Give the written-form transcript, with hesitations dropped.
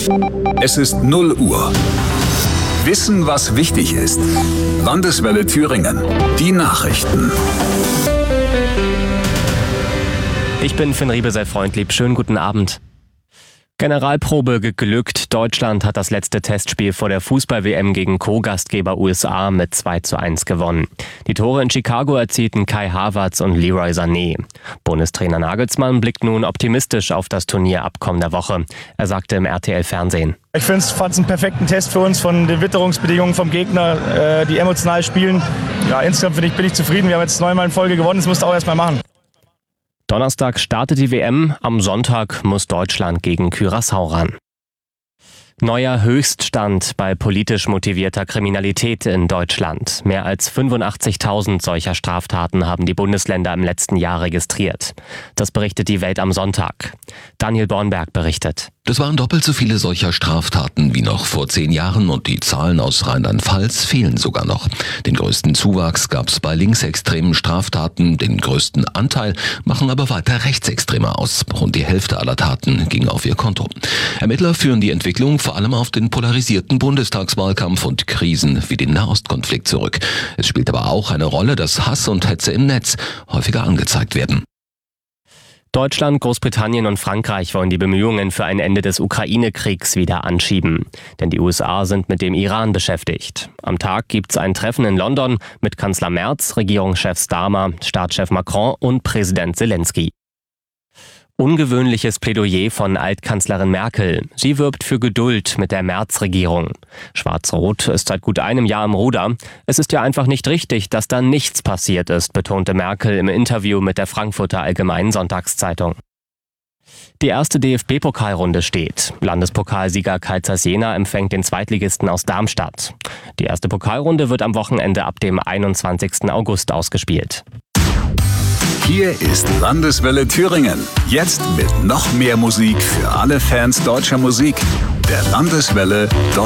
Es ist 0 Uhr. Wissen, was wichtig ist. Landeswelle Thüringen. Die Nachrichten. Ich bin Finn Riebe-Freundlieb. Schönen guten Abend. Generalprobe geglückt. Deutschland hat das letzte Testspiel vor der Fußball-WM gegen Co-Gastgeber USA mit 2:1 gewonnen. Die Tore in Chicago erzielten Kai Havertz und Leroy Sané. Bundestrainer Nagelsmann blickt nun optimistisch auf das Turnier ab kommender Woche. Er sagte im RTL-Fernsehen: Ich fand es einen perfekten Test für uns von den Witterungsbedingungen vom Gegner, die emotional spielen. Ja, insgesamt bin ich zufrieden. Wir haben jetzt 9-mal in Folge gewonnen, das musst du auch erstmal machen. Donnerstag startet die WM, am Sonntag muss Deutschland gegen Curaçao ran. Neuer Höchststand bei politisch motivierter Kriminalität in Deutschland. Mehr als 85.000 solcher Straftaten haben die Bundesländer im letzten Jahr registriert. Das berichtet die Welt am Sonntag. Daniel Bornberg berichtet. Das waren doppelt so viele solcher Straftaten wie noch vor 10 Jahren und die Zahlen aus Rheinland-Pfalz fehlen sogar noch. Den größten Zuwachs gab es bei linksextremen Straftaten, den größten Anteil machen aber weiter Rechtsextreme aus. Rund die Hälfte aller Taten ging auf ihr Konto. Ermittler führen die Entwicklung vor allem auf den polarisierten Bundestagswahlkampf und Krisen wie den Nahostkonflikt zurück. Es spielt aber auch eine Rolle, dass Hass und Hetze im Netz häufiger angezeigt werden. Deutschland, Großbritannien und Frankreich wollen die Bemühungen für ein Ende des Ukraine-Kriegs wieder anschieben. Denn die USA sind mit dem Iran beschäftigt. Am Tag gibt's ein Treffen in London mit Kanzler Merz, Regierungschef Starmer, Staatschef Macron und Präsident Zelensky. Ungewöhnliches Plädoyer von Altkanzlerin Merkel. Sie wirbt für Geduld mit der Merz-Regierung. Schwarz-Rot ist seit gut einem Jahr im Ruder. Es ist ja einfach nicht richtig, dass da nichts passiert ist, betonte Merkel im Interview mit der Frankfurter Allgemeinen Sonntagszeitung. Die erste DFB-Pokalrunde steht. Landespokalsieger Carl Jena empfängt den Zweitligisten aus Darmstadt. Die erste Pokalrunde wird am Wochenende ab dem 21. August ausgespielt. Hier ist Landeswelle Thüringen. Jetzt mit noch mehr Musik für alle Fans deutscher Musik. Der Landeswelle